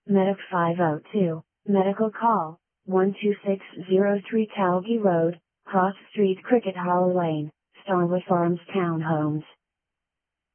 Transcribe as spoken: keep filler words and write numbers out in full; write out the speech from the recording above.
Medic five oh two, medical call, one two six zero three Calgie Road, Cross Street Cricket Hollow Lane, Starwood Farms Townhomes.